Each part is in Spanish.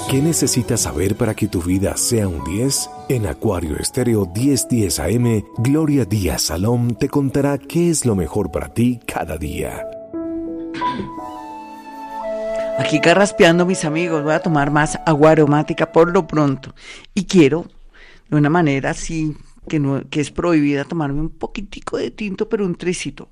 ¿Qué necesitas saber para que tu vida sea un 10? En Acuario Estéreo 1010 AM, Gloria Díaz Salom te contará qué es lo mejor para ti cada día. Aquí carraspeando, mis amigos, voy a tomar más agua aromática por lo pronto. Y quiero, de una manera así, que es prohibida, tomarme un poquitico de tinto, pero un tricito.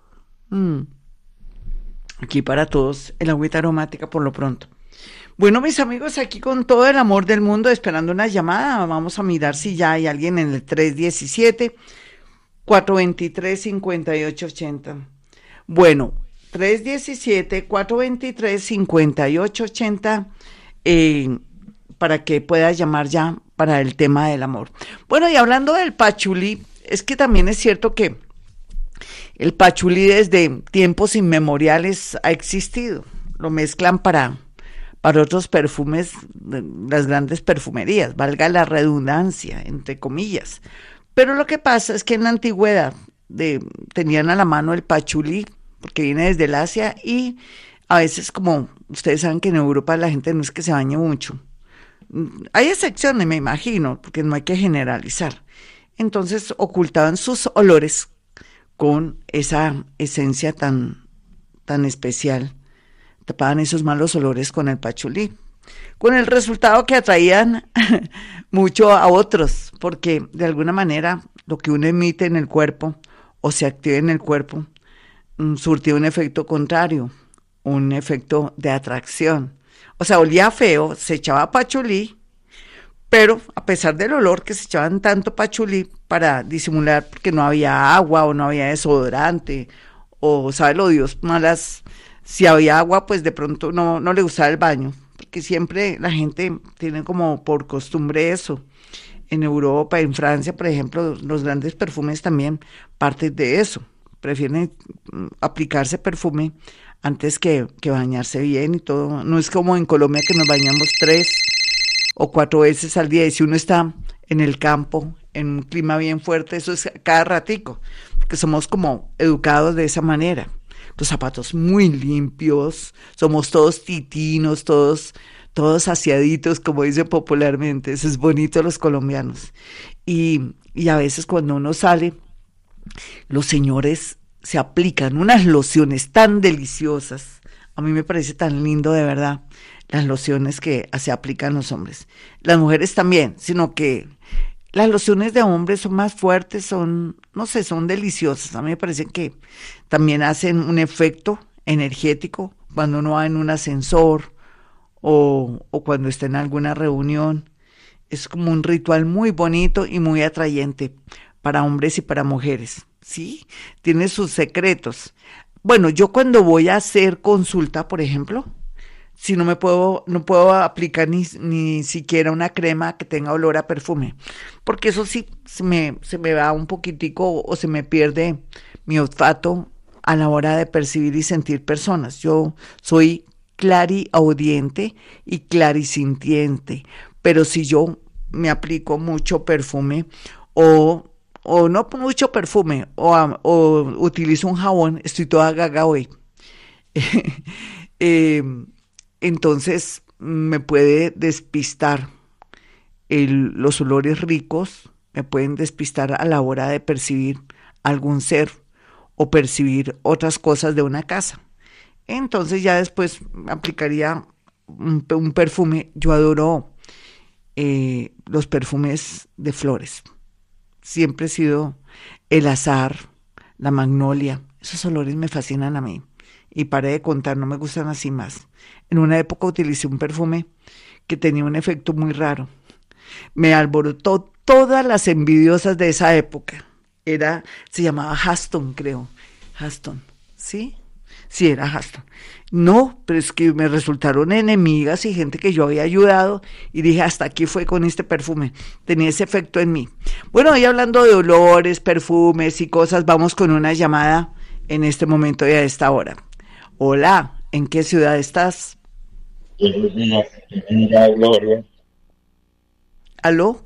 Aquí para todos, el agüita aromática por lo pronto. Bueno, mis amigos, aquí con todo el amor del mundo, esperando una llamada. Vamos a mirar si ya hay alguien en el 317-423-5880. Bueno, 317-423-5880, para que puedas llamar ya para el tema del amor. Bueno, y hablando del pachulí, es que también es cierto que el pachulí desde tiempos inmemoriales ha existido. Lo mezclan para otros perfumes, las grandes perfumerías, valga la redundancia, entre comillas. Pero lo que pasa es que en la antigüedad tenían a la mano el pachulí, porque viene desde el Asia, y a veces, como ustedes saben que en Europa la gente no es que se bañe mucho. Hay excepciones, me imagino, porque no hay que generalizar. Entonces ocultaban sus olores con esa esencia tan especial. Tapaban esos malos olores con el pachulí, con el resultado que atraían mucho a otros, porque de alguna manera lo que uno emite en el cuerpo o se activa en el cuerpo surtía un efecto contrario, un efecto de atracción. O sea, olía feo, se echaba pachulí, pero a pesar del olor que se echaban tanto pachulí para disimular, porque no había agua o no había desodorante, o sabe lo Dios, malas. Si había agua, pues de pronto no le gustaba el baño, porque siempre la gente tiene como por costumbre eso. En Europa, en Francia, por ejemplo, los grandes perfumes también parten de eso. Prefieren aplicarse perfume antes que bañarse bien y todo. No es como en Colombia que nos bañamos 3 o 4 veces al día. Y si uno está en el campo, en un clima bien fuerte, eso es cada ratico, porque somos como educados de esa manera. Los zapatos muy limpios, somos todos titinos, todos aseaditos, como dicen popularmente. Eso es bonito los colombianos. Y a veces cuando uno sale, los señores se aplican unas lociones tan deliciosas. A mí me parece tan lindo, de verdad, las lociones que se aplican los hombres. Las mujeres también, sino que las lociones de hombres son más fuertes, son deliciosas. A mí me parece que también hacen un efecto energético cuando uno va en un ascensor o cuando está en alguna reunión. Es como un ritual muy bonito y muy atrayente para hombres y para mujeres, ¿sí? Tiene sus secretos. Bueno, yo cuando voy a hacer consulta, por ejemplo, si no puedo aplicar ni siquiera una crema que tenga olor a perfume, porque eso sí se me va un poquitico o se me pierde mi olfato a la hora de percibir y sentir personas. Yo soy clariaudiente y clarisintiente, pero si yo me aplico mucho perfume o no mucho perfume o utilizo un jabón, estoy toda gaga hoy. Entonces me puede despistar los olores ricos, me pueden despistar a la hora de percibir algún ser o percibir otras cosas de una casa. Entonces ya después aplicaría un perfume. Yo adoro los perfumes de flores. Siempre he sido el azahar, la magnolia. Esos olores me fascinan a mí. Y paré de contar, no me gustan así más. En una época utilicé un perfume que tenía un efecto muy raro. Me alborotó todas las envidiosas de esa época. Se llamaba Aston, creo. Aston, ¿sí? Sí, era Aston. No, pero es que me resultaron enemigas y gente que yo había ayudado y dije, hasta aquí fue con este perfume. Tenía ese efecto en mí. Bueno, y hablando de olores, perfumes y cosas, vamos con una llamada en este momento y a esta hora. Hola, ¿en qué ciudad estás? Buenos días, bienvenida Gloria. ¿Aló?